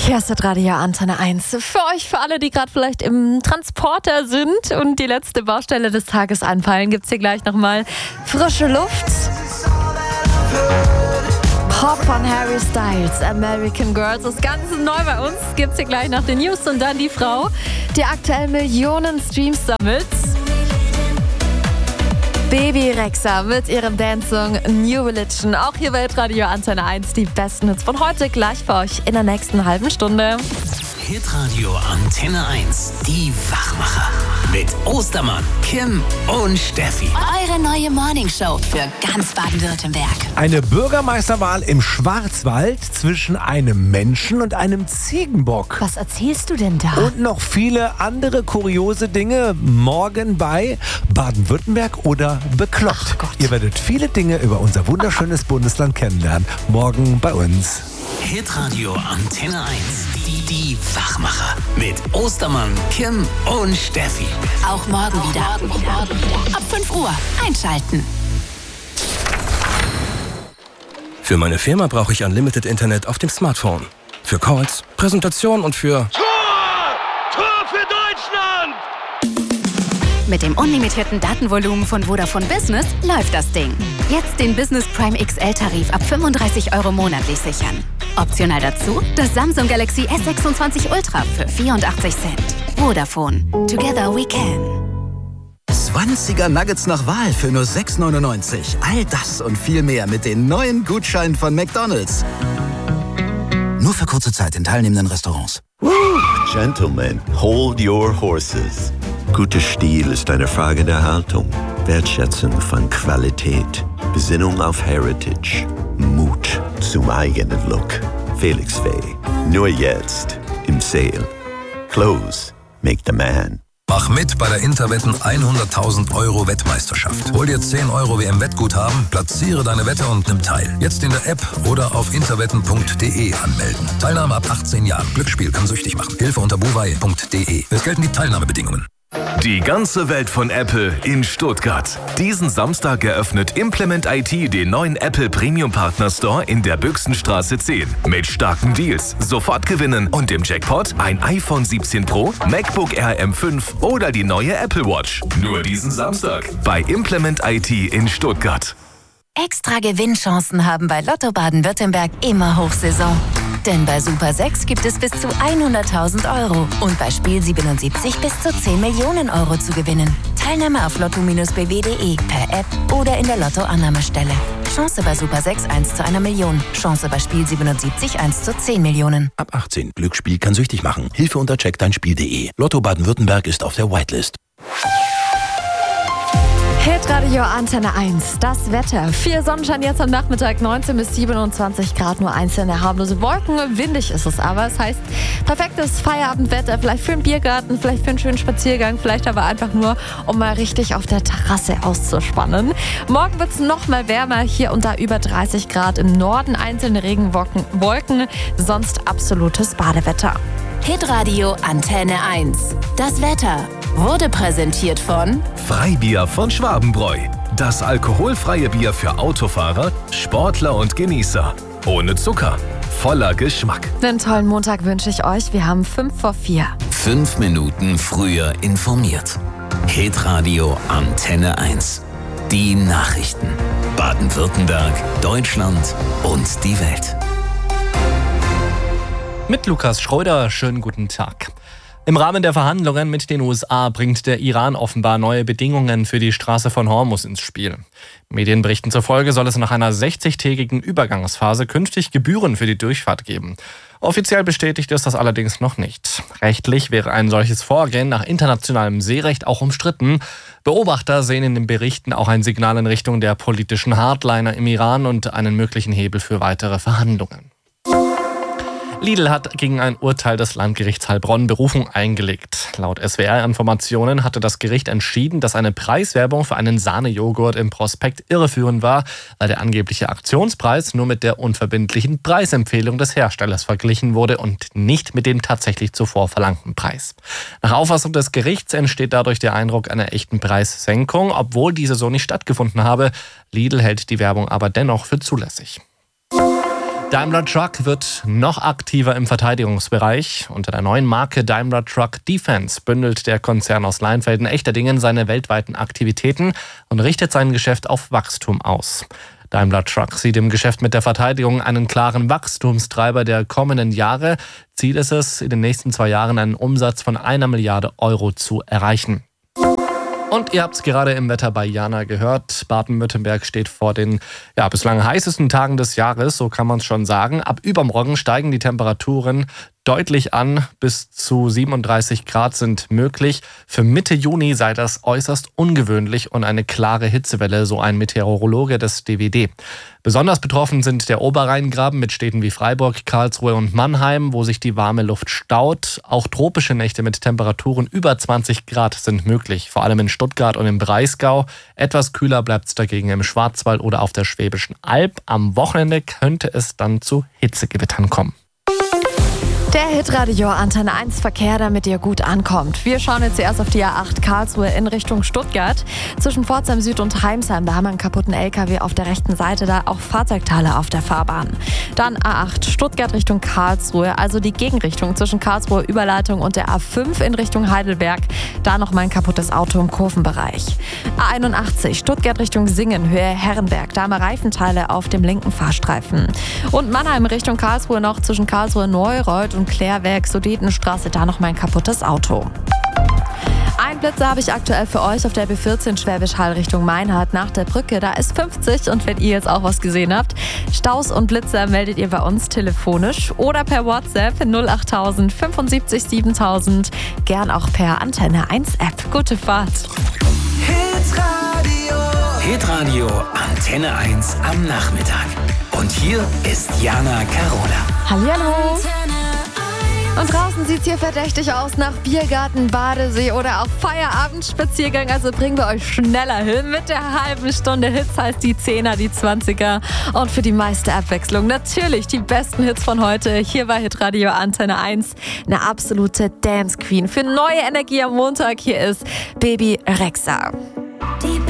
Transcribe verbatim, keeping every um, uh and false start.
Hier ist das Radio Antenne eins. Für euch, für alle, die gerade vielleicht im Transporter sind und die letzte Baustelle des Tages anfallen, gibt es hier gleich nochmal frische Luft. Pop von Harry Styles, American Girls, das Ganze neu bei uns. Gibt es hier gleich nach den News und dann die Frau, die aktuell Millionen Streams sammelt. Baby Rexha mit ihrem Dance-Song New Religion. Auch hier bei Radio Antenne eins die besten Hits von heute gleich für euch in der nächsten halben Stunde. Hitradio Antenne eins, die Wachmacher. Mit Ostermann, Kim und Steffi. Eure neue Morningshow für ganz Baden-Württemberg. Eine Bürgermeisterwahl im Schwarzwald zwischen einem Menschen und einem Ziegenbock. Was erzählst du denn da? Und noch viele andere kuriose Dinge morgen bei Baden-Württemberg oder Bekloppt. Ach Gott. Ihr werdet viele Dinge über unser wunderschönes Bundesland kennenlernen. Morgen bei uns. Hitradio Antenne eins, die, die Wachmacher. Mit Ostermann, Kim und Steffi. Auch morgen wieder. Ab fünf Uhr einschalten. Für meine Firma brauche ich Unlimited Internet auf dem Smartphone. Für Calls, Präsentationen und für... Tor! Tor für Deutschland! Mit dem unlimitierten Datenvolumen von Vodafone Business läuft das Ding. Jetzt den Business Prime X L-Tarif ab fünfunddreißig Euro monatlich sichern. Optional dazu das Samsung Galaxy S sechsundzwanzig Ultra für vierundachtzig Cent. Vodafone. Together we can. zwanziger Nuggets nach Wahl für nur sechs neunundneunzig. All das und viel mehr mit den neuen Gutscheinen von McDonald's. Nur für kurze Zeit in teilnehmenden Restaurants. Gentlemen, hold your horses. Guter Stil ist eine Frage der Haltung, Wertschätzung von Qualität, Besinnung auf Heritage, Mut zum eigenen Look. Felix Faye, nur jetzt im Sale. Clothes make the man. Mach mit bei der Interwetten hunderttausend Euro Wettmeisterschaft. Hol dir zehn Euro W M-Wettguthaben, platziere deine Wette und nimm teil. Jetzt in der App oder auf interwetten punkt de anmelden. Teilnahme ab achtzehn Jahren. Glücksspiel kann süchtig machen. Hilfe unter buwei punkt de. Es gelten die Teilnahmebedingungen. Die ganze Welt von Apple in Stuttgart. Diesen Samstag eröffnet Implement I T den neuen Apple Premium Partner Store in der Büchsenstraße zehn. Mit starken Deals, sofort gewinnen und im Jackpot ein iPhone siebzehn Pro, MacBook Air M fünf oder die neue Apple Watch. Nur diesen Samstag bei Implement I T in Stuttgart. Extra Gewinnchancen haben bei Lotto Baden-Württemberg immer Hochsaison. Denn bei Super sechs gibt es bis zu hunderttausend Euro und bei Spiel siebenundsiebzig bis zu zehn Millionen Euro zu gewinnen. Teilnahme auf lotto Bindestrich b w punkt de, per App oder in der Lotto-Annahmestelle. Chance bei Super sechs eins zu einer Million. Chance bei Spiel siebenundsiebzig eins zu zehn Millionen. Ab achtzehn. Glücksspiel kann süchtig machen. Hilfe unter check dein Spiel punkt de. Lotto Baden-Württemberg ist auf der Whitelist. Hitradio Antenne eins, das Wetter. Viel Sonnenschein jetzt am Nachmittag, neunzehn bis siebenundzwanzig Grad, nur einzelne harmlose Wolken. Windig ist es aber. Das heißt, perfektes Feierabendwetter, vielleicht für einen Biergarten, vielleicht für einen schönen Spaziergang, vielleicht aber einfach nur, um mal richtig auf der Terrasse auszuspannen. Morgen wird es noch mal wärmer, hier und da über dreißig Grad. Im Norden einzelne Regenwolken, Wolken, sonst absolutes Badewetter. Hitradio Antenne eins. Das Wetter wurde präsentiert von Freibier von Schwabenbräu. Das alkoholfreie Bier für Autofahrer, Sportler und Genießer. Ohne Zucker, voller Geschmack. Einen tollen Montag wünsche ich euch. Wir haben fünf vor vier. Fünf Minuten früher informiert. Hitradio Antenne eins. Die Nachrichten. Baden-Württemberg, Deutschland und die Welt. Mit Lukas Schröder, schönen guten Tag. Im Rahmen der Verhandlungen mit den U S A bringt der Iran offenbar neue Bedingungen für die Straße von Hormuz ins Spiel. Medienberichten zufolge soll es nach einer sechzigtägigen Übergangsphase künftig Gebühren für die Durchfahrt geben. Offiziell bestätigt ist das allerdings noch nicht. Rechtlich wäre ein solches Vorgehen nach internationalem Seerecht auch umstritten. Beobachter sehen in den Berichten auch ein Signal in Richtung der politischen Hardliner im Iran und einen möglichen Hebel für weitere Verhandlungen. Lidl hat gegen ein Urteil des Landgerichts Heilbronn Berufung eingelegt. Laut S W R-Informationen hatte das Gericht entschieden, dass eine Preiswerbung für einen Sahnejoghurt im Prospekt irreführend war, weil der angebliche Aktionspreis nur mit der unverbindlichen Preisempfehlung des Herstellers verglichen wurde und nicht mit dem tatsächlich zuvor verlangten Preis. Nach Auffassung des Gerichts entsteht dadurch der Eindruck einer echten Preissenkung, obwohl diese so nicht stattgefunden habe. Lidl hält die Werbung aber dennoch für zulässig. Daimler Truck wird noch aktiver im Verteidigungsbereich. Unter der neuen Marke Daimler Truck Defense bündelt der Konzern aus Leinfelden-Echterdingen seine weltweiten Aktivitäten und richtet sein Geschäft auf Wachstum aus. Daimler Truck sieht im Geschäft mit der Verteidigung einen klaren Wachstumstreiber der kommenden Jahre. Ziel ist es, in den nächsten zwei Jahren einen Umsatz von einer Milliarde Euro zu erreichen. Und ihr habt es gerade im Wetter bei Jana gehört. Baden-Württemberg steht vor den ja, bislang heißesten Tagen des Jahres, so kann man es schon sagen. Ab übermorgen steigen die Temperaturen deutlich an. Bis zu siebenunddreißig Grad sind möglich. Für Mitte Juni sei das äußerst ungewöhnlich und eine klare Hitzewelle, so ein Meteorologe des D W D. Besonders betroffen sind der Oberrheingraben mit Städten wie Freiburg, Karlsruhe und Mannheim, wo sich die warme Luft staut. Auch tropische Nächte mit Temperaturen über zwanzig Grad sind möglich, vor allem in Stuttgart und im Breisgau. Etwas kühler bleibt es dagegen im Schwarzwald oder auf der Schwäbischen Alb. Am Wochenende könnte es dann zu Hitzegewittern kommen. Der Hitradio Antenne eins Verkehr, damit ihr gut ankommt. Wir schauen jetzt zuerst auf die A acht Karlsruhe in Richtung Stuttgart. Zwischen Pforzheim Süd und Heimsheim, da haben wir einen kaputten L K W auf der rechten Seite, da auch Fahrzeugteile auf der Fahrbahn. Dann A acht Stuttgart Richtung Karlsruhe, also die Gegenrichtung zwischen Karlsruhe Überleitung und der A fünf in Richtung Heidelberg. Da noch mal ein kaputtes Auto im Kurvenbereich. A einundachtzig Stuttgart Richtung Singen, Höhe Herrenberg, da haben wir Reifenteile auf dem linken Fahrstreifen. Und Mannheim Richtung Karlsruhe noch zwischen Karlsruhe Neureuth und Klärwerk, Sudetenstraße, da noch mal ein kaputtes Auto. Ein Blitzer habe ich aktuell für euch auf der B vierzehn Schwäbisch Hall Richtung Meinhardt nach der Brücke. Da ist fünfzig und wenn ihr jetzt auch was gesehen habt, Staus und Blitzer meldet ihr bei uns telefonisch oder per WhatsApp null acht null null sieben fünf sieben tausend. Gern auch per Antenne eins App. Gute Fahrt. Hitradio. Hitradio Antenne eins am Nachmittag. Und hier ist Jana Carola. Hallihallo. Und draußen sieht es hier verdächtig aus nach Biergarten, Badesee oder auch Feierabendspaziergang. Also bringen wir euch schneller hin mit der halben Stunde Hits, heißt die Zehner, die Zwanziger. Und für die meiste Abwechslung natürlich die besten Hits von heute. Hier bei Hitradio Antenne eins. Eine absolute Dance Queen. Für neue Energie am Montag hier ist Baby Rexha.